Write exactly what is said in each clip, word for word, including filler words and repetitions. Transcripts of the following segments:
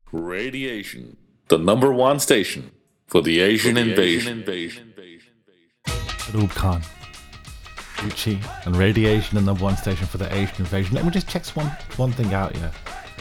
Radiation, the number one station for the Asian for the invasion. Asian invasion. Roob Khan, Gucci, and Radiation, the number one station for the Asian invasion. Let me just check one one thing out here.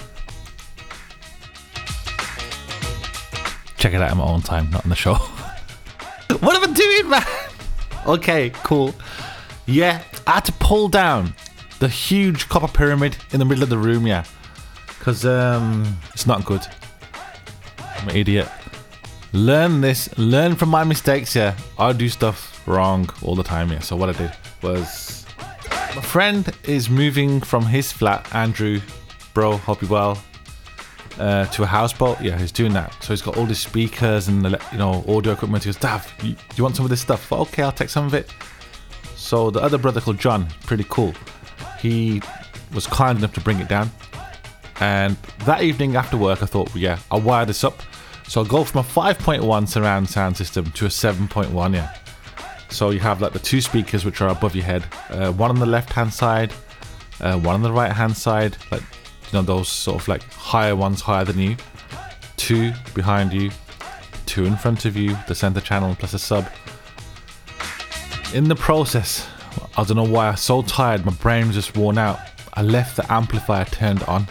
Check it out in my own time, not on the show. What am I doing, man? Okay, cool. Yeah, I had to pull down the huge copper pyramid in the middle of the room, yeah. Because um, it's not good. I'm an idiot. Learn this. Learn from my mistakes, yeah. I do stuff wrong all the time, yeah. So what I did was... My friend is moving from his flat, Andrew, bro, hope you're well, uh, to a houseboat. Yeah, he's doing that. So he's got all these speakers and, you know, audio equipment. He goes, Dav, you, you want some of this stuff? I thought, okay, I'll take some of it. So the other brother called John, pretty cool. He was kind enough to bring it down. And that evening after work, I thought, well, yeah, I'll wire this up. So I'll go from a five point one surround sound system to a seven point one, yeah. So you have like the two speakers which are above your head. Uh, one on the left-hand side, uh, one on the right-hand side. Like, you know, those sort of like higher ones, higher than you. Two behind you, two in front of you, the center channel plus a sub. In the process, I don't know why, I was so tired, my brain was just worn out. I left the amplifier turned on.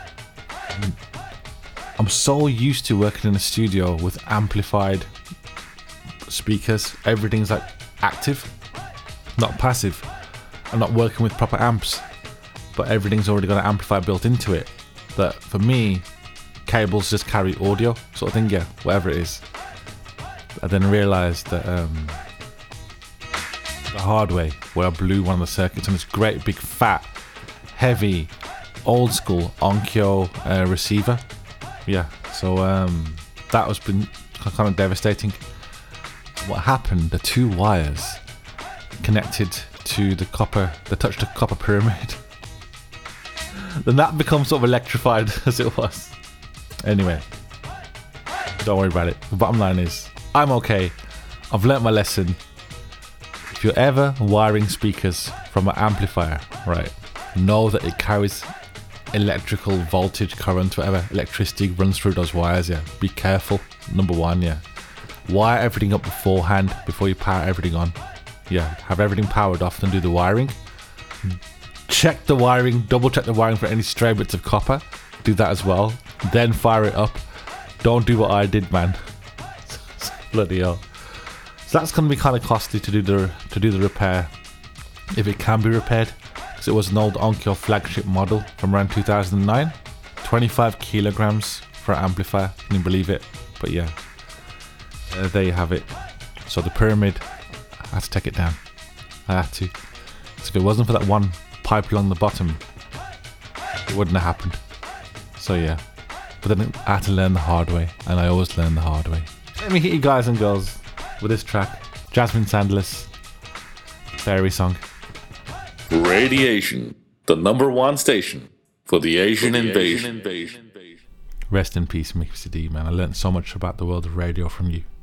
I'm so used to working in a studio with amplified speakers. Everything's like active, not passive. I'm not working with proper amps, but everything's already got an amplifier built into it. But for me, cables just carry audio sort of thing, yeah, whatever it is. I then realised that um, the hard way, where I blew one of the circuits on this great big fat, heavy, old school Onkyo uh, receiver. Yeah, so um, that was been kind of devastating. What happened, the two wires connected to the copper, they touched the copper pyramid. Then that becomes sort of electrified as it was. Anyway, don't worry about it. The bottom line is, I'm okay. I've learnt my lesson. If you're ever wiring speakers from an amplifier, right, know that it carries electrical voltage, current, whatever electricity runs through those wires, yeah. Be careful, number one, yeah. Wire everything up beforehand before you power everything on. Yeah, have everything powered off, then do the wiring. Check the wiring, double check the wiring for any stray bits of copper. Do that as well. Then fire it up. Don't do what I did, man. Bloody hell. So that's going to be kind of costly to do the to do the repair, if it can be repaired. It was an old Onkyo flagship model from around two thousand nine. twenty-five kilograms for an amplifier, can you believe it? But yeah, uh, there you have it. So the pyramid, I had to take it down. I had to. So if it wasn't for that one pipe along the bottom, it wouldn't have happened. So yeah, but then I had to learn the hard way, and I always learn the hard way. Let me hit you guys and girls with this track, Jasmine Sandler's Fairy Song. Radiation, the number one station for the Asian, for the invasion. Asian invasion. Rest in peace, Mickey D, man. I learned so much about the world of radio from you.